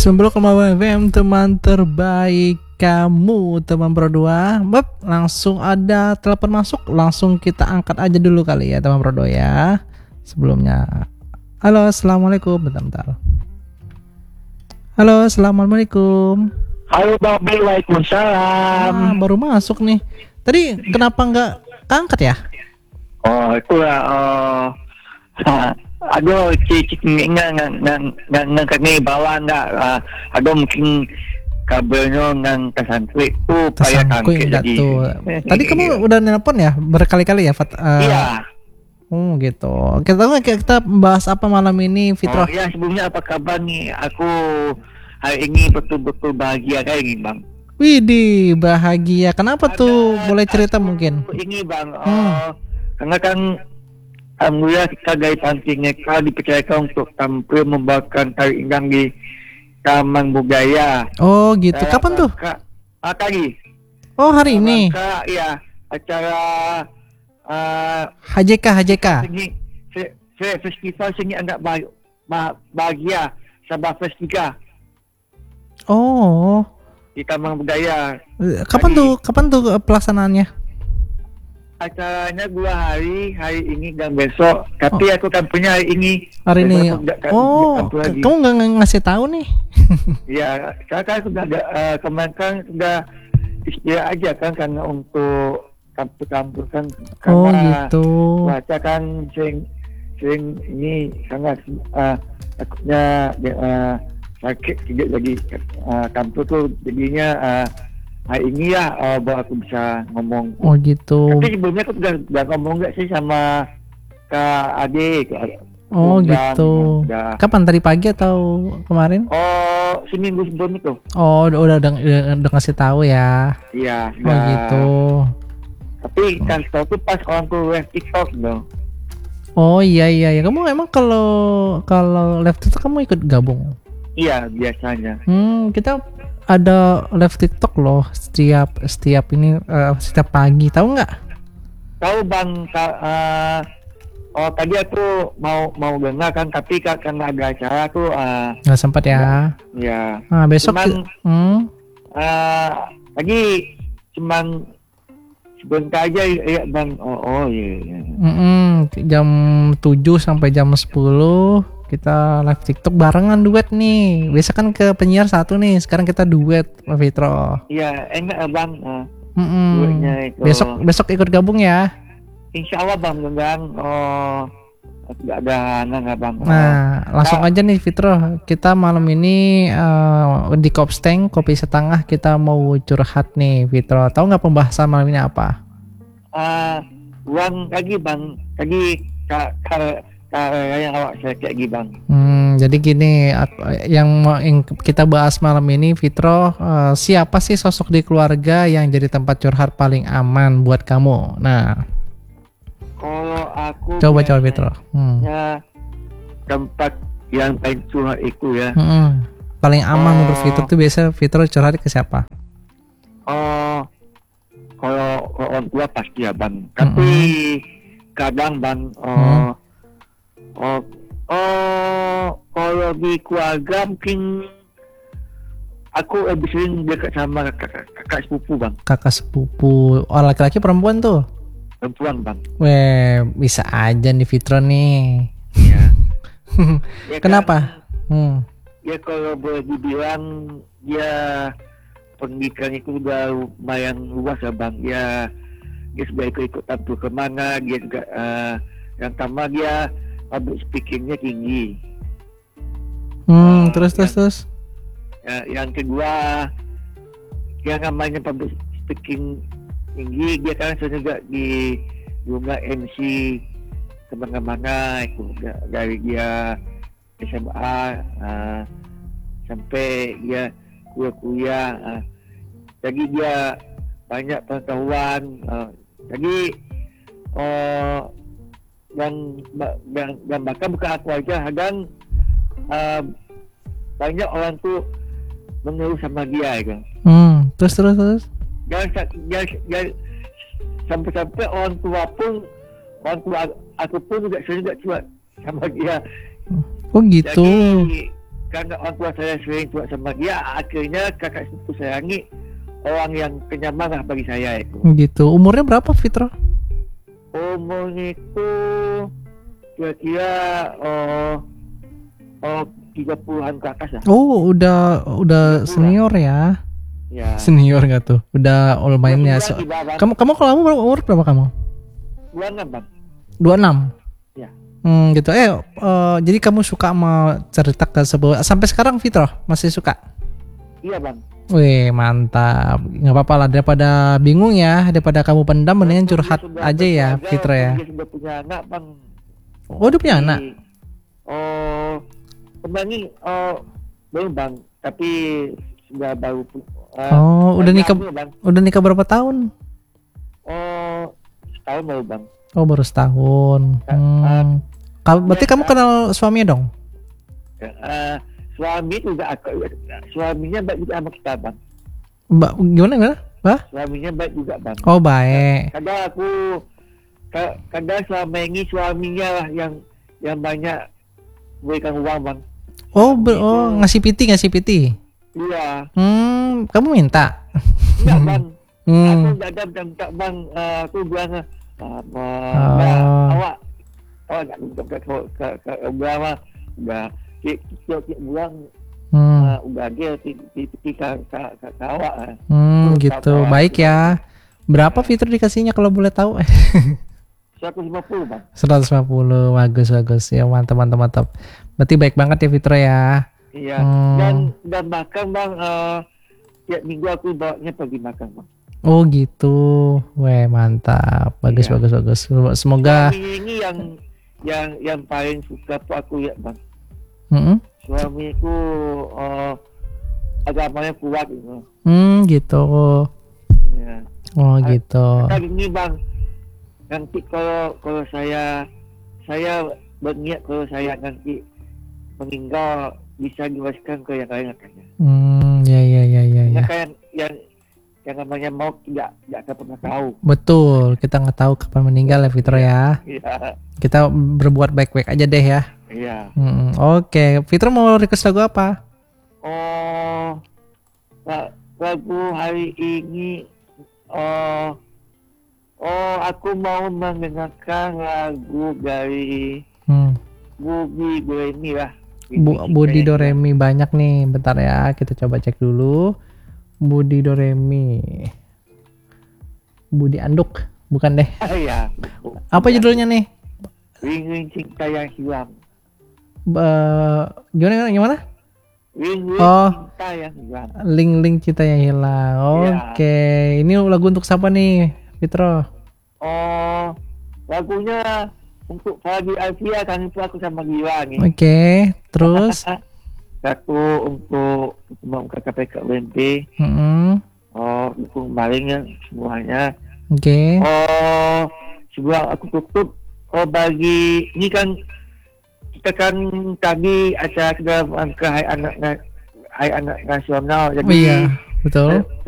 90,2 FM, teman terbaik kamu, teman Pro 2. Langsung ada telepon masuk, langsung kita angkat aja dulu kali ya teman Pro 2 ya. Sebelumnya, halo, assalamualaikum. Bentar. Halo, assalamualaikum. Halo Babi, waalaikumsalam. Baru masuk nih. Tadi kenapa nggak angkat ya? Oh, itu lah. Aduh, cik nggak kami bawa nggak. Aduh, mungkin kabelnya nggak kesantri tuh kayak tangkis lagi. Tadi kamu udah nelpon ya berkali-kali ya, Fat? Iya. Oh gitu. Kita bahas apa malam ini, Fitro? Oh ya, sebelumnya apa kabar nih? Aku hari ini betul-betul bahagia kayak gini, Bang. Widih, bahagia. Kenapa tuh? Boleh cerita mungkin? Ini Bang, karena kan alhamdulillah kita dari Pantingnya dipercayakan untuk tampil membawakan tari ingkang di Taman Budaya. Oh gitu. Kapan tuh? Tadi. Oh hari ini. Iya, acara HJK. Festival seni anak bahagia Sabah Festival. Oh. Di Taman Budaya. Kapan tuh pelaksanaannya? Acaranya 2 hari ini dan besok. Tapi aku kan punya hari ini. Hari ini. Kamu nggak ngasih tahu nih? Ya, karena sudah kemarin kan sudah istilah aja kan karena untuk kampus-kampus kan. Oh gitu. Baca kan sering ini sangat takutnya sakit tidak lagi kampus tuh jadinya hari ini ya bahwa aku bisa ngomong. Oh gitu. Tapi sebelumnya aku udah ngomong nggak sih sama Kak Ade. Oh gitu. Kapan, tadi pagi atau kemarin? Oh, seminggu sebelum itu. Oh udah ngasih tahu ya. Iya. Oh gitu. Tapi kan tahu tuh pas orang tuh live TikTok dong. Oh iya. Kamu emang kalau live TikTok kamu ikut gabung? Iya biasanya. Kita ada live TikTok loh setiap pagi, tahu nggak? Tahu Bang. Tadi aku mau dengar kan, tapi karena ada acara tuh nggak sempat ya. Iya. Nah besok. Lagi cuman sebentar aja ya Bang. Iya. Jam 7 sampai jam 10 kita live TikTok barengan, duet nih. Biasa kan ke penyiar satu nih, sekarang kita duet, Pak Fitro. Iya, enak Bang. Duetnya itu. Besok ikut gabung ya. Insya Allah Bang, tidak ada nggak Bang. Nah, langsung aja nih Fitro. Kita malam ini di Kopsteng Kopi Setengah kita mau curhat nih Fitro. Tahu nggak pembahasan malam ini apa? Uang lagi Bang. Lagi yang awak saya kayak gini Bang. Jadi gini, yang kita bahas malam ini Fitro, siapa sih sosok di keluarga yang jadi tempat curhat paling aman buat kamu? Nah, kalau aku coba Fitro. Ya, tempat yang paling curhat itu ya. Paling aman menurut Fitro tuh biasa Fitro curhat ke siapa? Kalau orang tua pasti ya Bang. Tapi kadang Bang. Kalau di keluarga mungkin aku lebih sering dekat sama kakak sepupu Bang. Kakak sepupu. Oh, laki-laki perempuan tuh? Perempuan Bang. Weh, bisa aja nih Fitro nih. Iya. Ya kenapa? Ya kalau boleh dibilang dia pendidikan itu udah lumayan luas ya Bang. Dia sebagai ikut tampil kemana, dia juga yang pertama dia public speakingnya tinggi. Terus. Yang kedua, dia namanya public speaking tinggi, dia kan juga di juga MC kemana-mana itu dari dia SMA sampai dia kuliah. Jadi dia banyak pengetahuan. Jadi dan bahkan bukan aku aja, kadang banyak orang tuh mengeluh sama dia gitu. Terus. Sampai orang tua aku pun juga sering curhat sama dia. Oh gitu. Jadi karena orang tua saya sering buat sama dia, akhirnya kakak sepupu saya ini orang yang kena marah bagi saya itu. Gitu. Umurnya berapa Fitro? Umurnya itu kira-kira 30-an ke atas lah. Oh, udah 30-an. senior ya. Ya. Senior gak tuh? Udah all main ya. Kamu kalau umur berapa kamu? 26 bang. 26. Ya. Gitu. Jadi kamu suka sama cerita ke sebuah sampai sekarang Fitro masih suka? Iya bang. Wih, mantap. Nggak apa-apa lah, daripada bingung ya, daripada kamu pendam, mendingan curhat aja ya Fitro ya. Dia sudah punya anak bang. Oh, dia punya anak? Kembali belum bang, tapi sudah baru. Udah nikah. Bang. Udah nikah berapa tahun? Setahun baru bang. Oh, baru setahun. Berarti kamu kenal suaminya dong? Suaminya baik juga sama kita bang. Gimana? Suaminya baik juga bang. Oh, baik. Kadang selama ini suaminya lah yang banyak berikan uang bang. Ngasih piti. Iya. Kamu minta? Enggak bang. Aku enggak ada minta bang. Aku bilang awak enggak minta ke berapa udah tiap bulan udah dia piti ke awak. Gitu. Baik ya. Berapa Fitro dikasihnya kalau boleh tahu? 150 bang. 150. Bagus ya, mantap. Berarti baik banget ya Fitro ya. Iya. Dan bahkan bang tiap minggu aku bawanya pergi makan bang. Oh gitu. Weh, mantap. Bagus. Semoga ini yang paling suka tuh aku ya bang. Suamiku agamanya kuat gitu. Gitu. Ya. Oh gitu. Kali ini bang, nanti kalau saya berniat kalau saya nanti meninggal bisa diwariskan ke yang lain katanya. Ya. Kayak yang namanya mau tidak akan pernah tahu. Betul, kita nggak tahu kapan meninggal ya Fitro ya. Iya. Kita berbuat baik-baik aja deh ya. Iya. Oke, Fitro mau request lagu apa? Lagu hari ini aku mau mendengarkan lagu dari Budi Doremi lah. Budi Doremi banyak nih, bentar ya, kita coba cek dulu. Budi Doremi, Budi Anduk, bukan deh. Iya. Apa judulnya nih? Ring Cinta yang Hilang. Gimana? Ring Cinta yang Hilang. Link Cinta yang Hilang. Oke. Ini lagu untuk siapa nih, Fitro? Lagunya untuk Fadi Alfia, kan itu aku sama Giwa nih. Oke, terus? Satu untuk KPK UMP. Dukung malingnya semuanya. Oke. Sebelum aku tutup, bagi ini kan kita kan tadi acara kita ke Hari Anak Nasional. Jadi iya, betul.